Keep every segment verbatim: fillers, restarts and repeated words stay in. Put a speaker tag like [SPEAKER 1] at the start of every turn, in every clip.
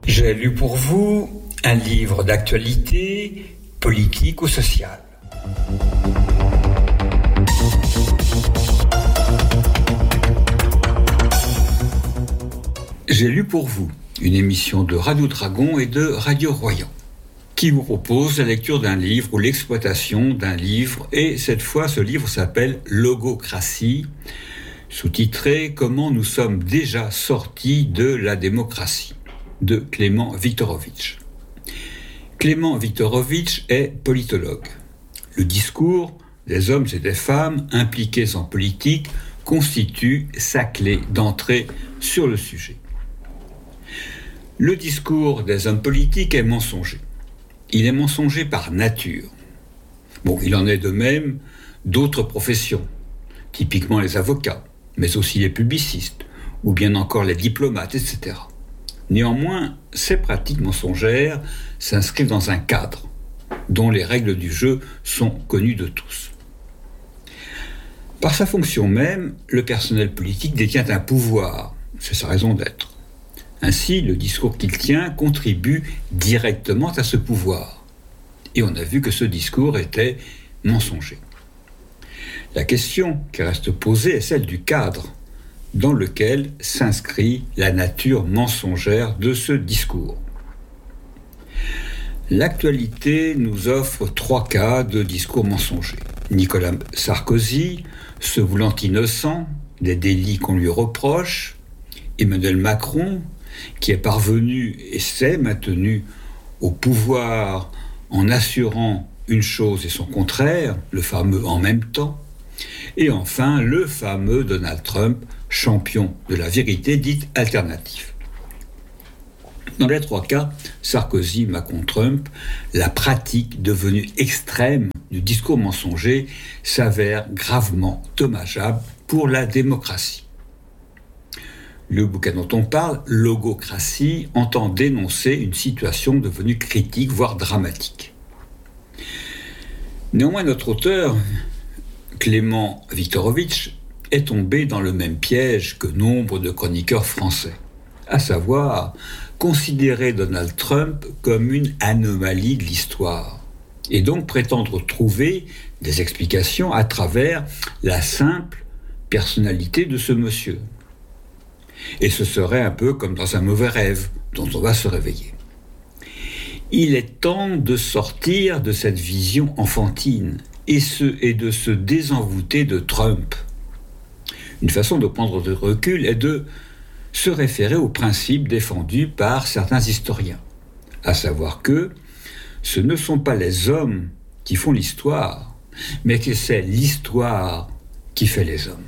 [SPEAKER 1] J'ai lu pour vous un livre d'actualité, politique ou sociale. J'ai lu pour vous une émission de Radio Dragon et de Radio Royan qui vous propose la lecture d'un livre ou l'exploitation d'un livre, et cette fois ce livre s'appelle Logocratie, sous-titré « Comment nous sommes déjà sortis de la démocratie » de Clément Viktorovitch. Clément Viktorovitch est politologue. Le discours des hommes et des femmes impliqués en politique constitue sa clé d'entrée sur le sujet. Le discours des hommes politiques est mensonger. Il est mensonger par nature. Bon, il en est de même d'autres professions, typiquement les avocats, mais aussi les publicistes, ou bien encore les diplomates, et cetera. Néanmoins, ces pratiques mensongères s'inscrivent dans un cadre dont les règles du jeu sont connues de tous. Par sa fonction même, le personnel politique détient un pouvoir, c'est sa raison d'être. Ainsi, le discours qu'il tient contribue directement à ce pouvoir. Et on a vu que ce discours était mensonger. La question qui reste posée est celle du cadre dans lequel s'inscrit la nature mensongère de ce discours. L'actualité nous offre trois cas de discours mensongers. Nicolas Sarkozy, se voulant innocent des délits qu'on lui reproche. Emmanuel Macron, qui est parvenu et s'est maintenu au pouvoir en assurant une chose et son contraire, le fameux « en même temps ». Et enfin, le fameux Donald Trump, champion de la vérité dite alternative. Dans les trois cas, Sarkozy, Macron, Trump, la pratique devenue extrême du discours mensonger s'avère gravement dommageable pour la démocratie. Le bouquin dont on parle, Logocratie, entend dénoncer une situation devenue critique, voire dramatique. Néanmoins, notre auteur, Clément Viktorovitch, est tombé dans le même piège que nombre de chroniqueurs français, à savoir considérer Donald Trump comme une anomalie de l'histoire, et donc prétendre trouver des explications à travers la simple personnalité de ce monsieur. Et ce serait un peu comme dans un mauvais rêve dont on va se réveiller. Il est temps de sortir de cette vision enfantine et, ce, et de se désenvoûter de Trump. Une façon de prendre de recul est de se référer aux principes défendus par certains historiens, à savoir que ce ne sont pas les hommes qui font l'histoire, mais que c'est l'histoire qui fait les hommes.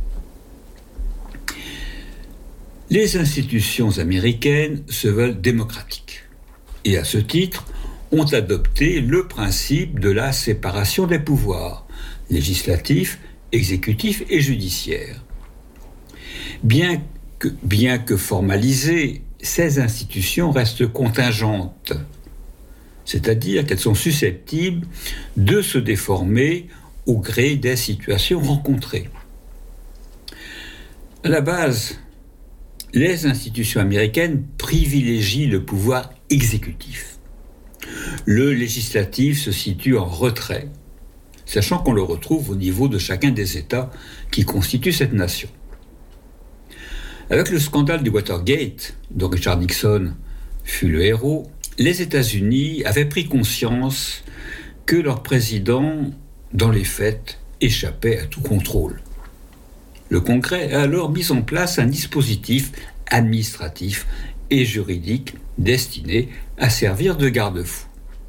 [SPEAKER 1] Les institutions américaines se veulent démocratiques et à ce titre ont adopté le principe de la séparation des pouvoirs, législatifs, exécutifs et judiciaires. Bien que, bien que formalisées, ces institutions restent contingentes, c'est-à-dire qu'elles sont susceptibles de se déformer au gré des situations rencontrées. À la base, les institutions américaines privilégient le pouvoir exécutif. Le législatif se situe en retrait, sachant qu'on le retrouve au niveau de chacun des États qui constituent cette nation. Avec le scandale du Watergate, dont Richard Nixon fut le héros, les États-Unis avaient pris conscience que leur président, dans les faits, échappait à tout contrôle. Le Congrès a alors mis en place un dispositif administratif et juridique destiné à servir de garde-fou.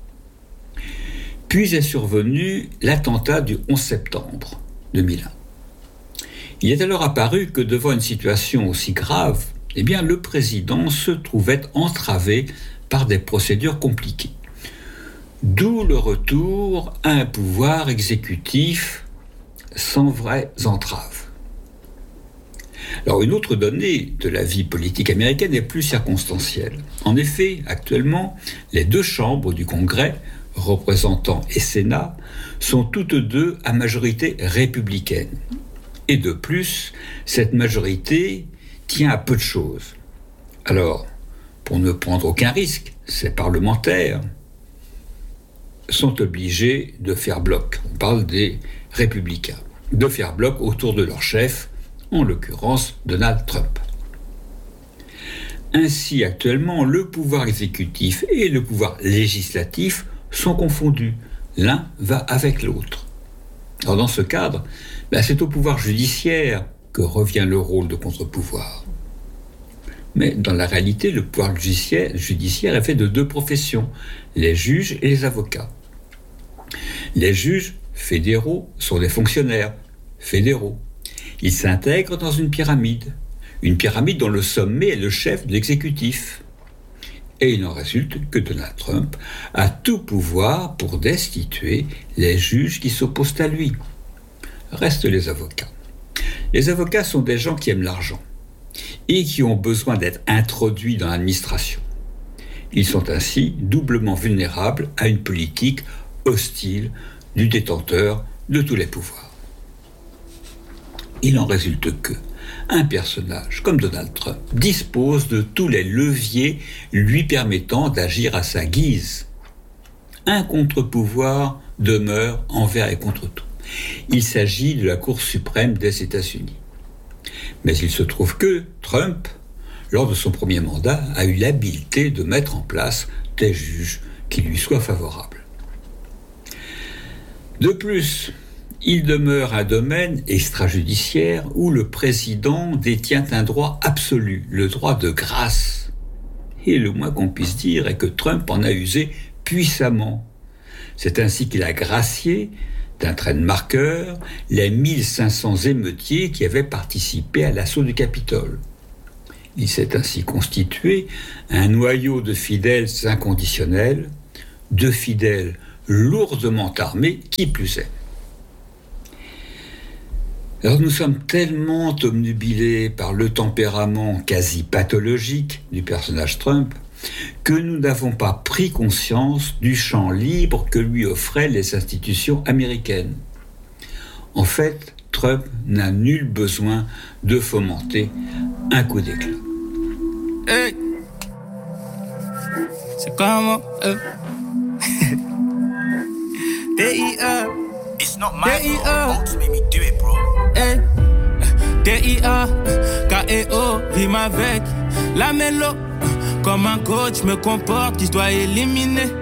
[SPEAKER 1] Puis est survenu l'attentat du onze septembre deux mille un. Il est alors apparu que devant une situation aussi grave, eh bien, le président se trouvait entravé par des procédures compliquées. D'où le retour à un pouvoir exécutif sans vraies entraves. Alors, une autre donnée de la vie politique américaine est plus circonstancielle. En effet, actuellement, les deux chambres du Congrès, représentants et Sénat, sont toutes deux à majorité républicaine. Et de plus, cette majorité tient à peu de choses. Alors, pour ne prendre aucun risque, ces parlementaires sont obligés de faire bloc. On parle des républicains, de faire bloc autour de leur chef, en l'occurrence Donald Trump. Ainsi, actuellement, le pouvoir exécutif et le pouvoir législatif sont confondus. L'un va avec l'autre. Alors dans ce cadre, ben c'est au pouvoir judiciaire que revient le rôle de contre-pouvoir. Mais dans la réalité, le pouvoir judiciaire, judiciaire est fait de deux professions, les juges et les avocats. Les juges fédéraux sont des fonctionnaires fédéraux. Ils s'intègrent dans une pyramide, une pyramide dont le sommet est le chef de l'exécutif. Et il en résulte que Donald Trump a tout pouvoir pour destituer les juges qui s'opposent à lui. Restent les avocats. Les avocats sont des gens qui aiment l'argent et qui ont besoin d'être introduits dans l'administration. Ils sont ainsi doublement vulnérables à une politique hostile du détenteur de tous les pouvoirs. Il en résulte que un personnage comme Donald Trump dispose de tous les leviers lui permettant d'agir à sa guise. Un contre-pouvoir demeure envers et contre tout. Il s'agit de la Cour suprême des États-Unis. Mais il se trouve que Trump, lors de son premier mandat, a eu l'habileté de mettre en place des juges qui lui soient favorables. De plus, il demeure un domaine extrajudiciaire où le président détient un droit absolu, le droit de grâce. Et le moins qu'on puisse dire est que Trump en a usé puissamment. C'est ainsi qu'il a gracié d'un trait de marqueur les mille cinq cents émeutiers qui avaient participé à l'assaut du Capitole. Il s'est ainsi constitué un noyau de fidèles inconditionnels, de fidèles lourdement armés, qui plus est. Alors nous sommes tellement obnubilés par le tempérament quasi pathologique du personnage Trump que nous n'avons pas pris conscience du champ libre que lui offraient les institutions américaines. En fait, Trump n'a nul besoin de fomenter un coup d'éclat.
[SPEAKER 2] Hey. C'est comment euh. D I E It's not my fault. Votes made me do it, bro. Hey. D I A K E O rime avec la mélo. Comme un coach me comporte, qui doit éliminer